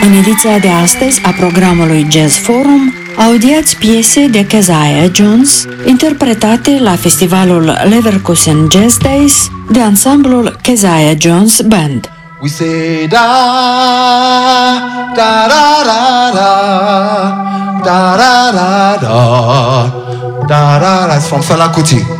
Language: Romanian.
În ediția de astăzi a programului Jazz Forum, audiați piese de Keziah Jones, interpretate la festivalul Leverkusen Jazz Days de ansamblul Keziah Jones Band. We say da da da da da da da da da da da. It's from Fela Kuti.